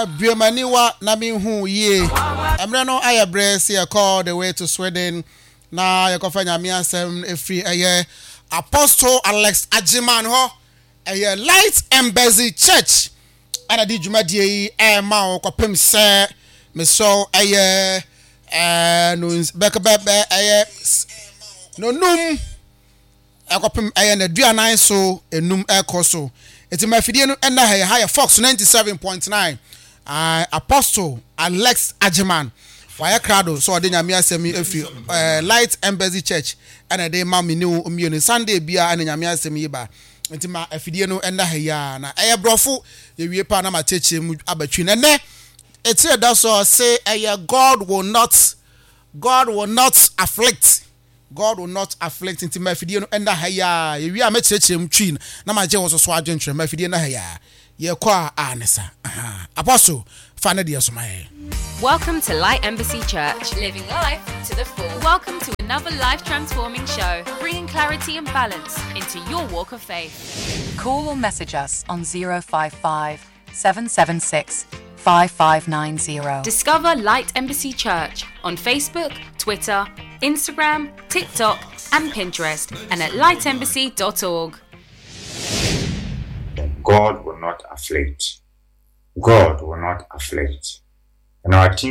Biomaniwa Naminhu ye. Emreno Ayabre see a call the way to Sweden. Na yakofanya miasem free Apostle Alex Ajiman ho Light Embassy Church. Ana di dwumadie ma okopem se me so no bekabebe no num akopem na duanan so enum ekoso eti mafidie no enda higher Fox 97.9 Apostle Alex Ajiman wire crowd so ode nyame asemi efi Light Embassy Church ana dey ma me new omienu Sunday bia ana nyame asemi yiba enti ma afidie no enda haya na brofo ye wie pa na ma cheche mu abatwi na ne eti da so say God will not afflict. God will not afflict enti ma afidie no enda haya ye wie a ma cheche mu twi na ma je wo so adwentre ma afidie na haya ye kwa anesa Apostle fana dia so mai. Welcome to Light Embassy Church, living life to the full. Welcome to another life-transforming show, bringing clarity and balance into your walk of faith. Call or message us on 055 776 5590. Discover Light Embassy Church on Facebook, Twitter, Instagram, TikTok, and Pinterest, and at lightembassy.org. God will not afflict. God will not afflict. And our team